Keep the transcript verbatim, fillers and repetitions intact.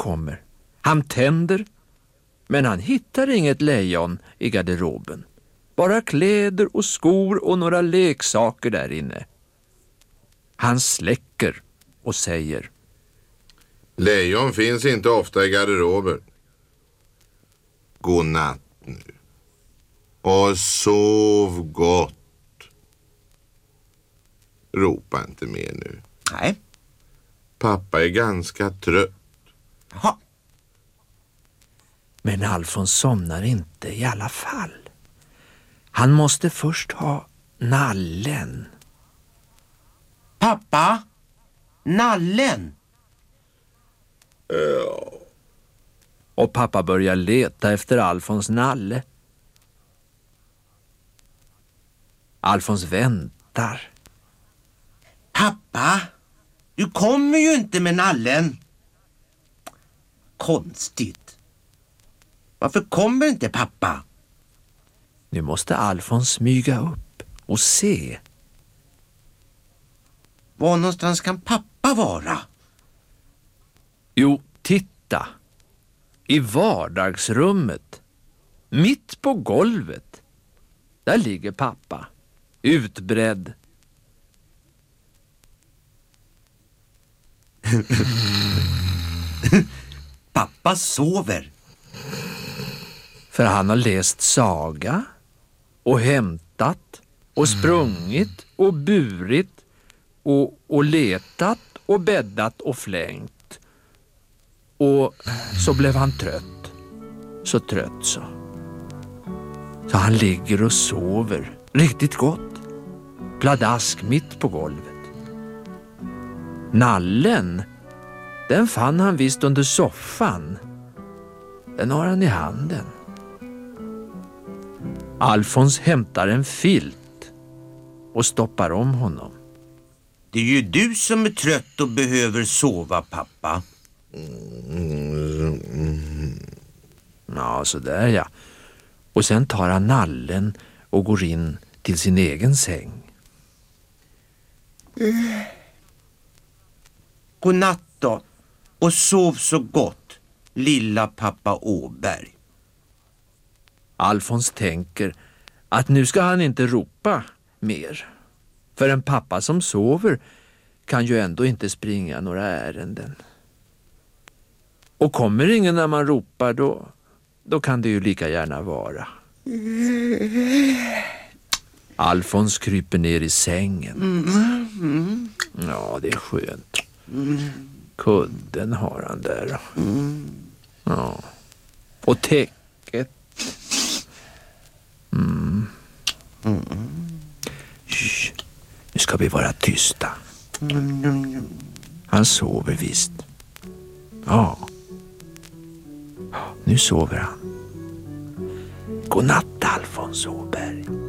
kommer. Han tänder, men han hittar inget lejon i garderoben. Bara kläder och skor och några leksaker där inne. Han släcker och säger: lejon finns inte ofta i garderober. God natt nu. Och sov gott. Ropa inte mer nu. Nej. Pappa är ganska trött. Jaha. Men Alfons somnar inte i alla fall. Han måste först ha nallen. Pappa, nallen. Ja. Och pappa börjar leta efter Alfons nalle. Alfons väntar. Pappa, du kommer ju inte med nallen. Konstigt. Varför kommer inte pappa? Nu måste Alfons smyga upp och se. Var någonstans kan pappa vara? Jo, titta. I vardagsrummet. Mitt på golvet. Där ligger pappa. Utbredd. Pappa sover. För han har läst saga och hämtat och sprungit och burit och, och letat och bäddat och flängt. Och så blev han trött. Så trött så. Så han ligger och sover riktigt gott. Pladask mitt på golvet. Nallen, den fann han visst under soffan. Den har han i handen. Alfons hämtar en filt och stoppar om honom. Det är ju du som är trött och behöver sova, pappa. Ja, så där ja. Och sen tar han nallen och går in till sin egen säng. God natt då. Och sov så gott, lilla pappa Åberg. Alfons tänker att nu ska han inte ropa mer. För en pappa som sover kan ju ändå inte springa några ärenden. Och kommer ingen när man ropar, då, då kan det ju lika gärna vara. Alfons kryper ner i sängen. Ja, det är skönt. Kudden har han där. Ja. Och täcket. Mm. Shh. Nu ska vi vara tysta. Han sover visst. Ja. Nu sover han. God natt, Alfons Åberg.